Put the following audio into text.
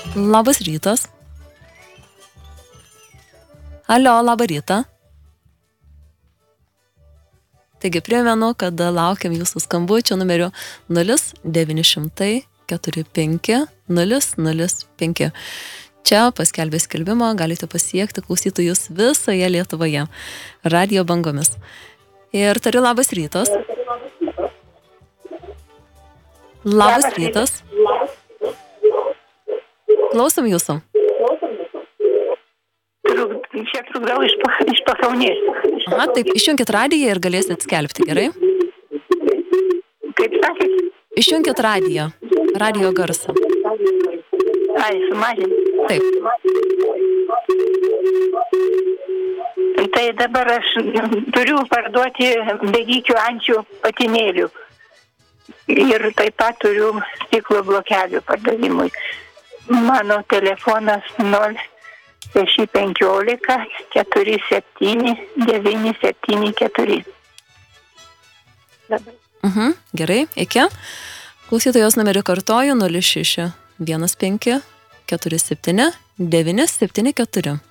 Labas rytas. Alio, labą rytą. Taigi primenu, kad laukiam jūsų skambučio numeriu 0900 45 005. Čia paskelbė skelbimą, galite pasiekti klausytojus visoje Lietuvoje radijo bangomis. Ir tariu labas rytas. Labas rytas. Klausom jūsų. Čia trukdau iš Pakaunės. Aha, taip, išjunkit radiją ir galėsit skelbti, gerai? Kaip sakėt? Išjunkit radijo garsą. Ai, sumažinti. Taip. Tai dabar aš turiu parduoti bėgikių ančių patinėlių. Ir taip pat turiu stiklo blokelių pardavimui. Mano telefonas 0615 47 974. Gerai, iki. Klausytojos numerį kartoju 06 15 47 974.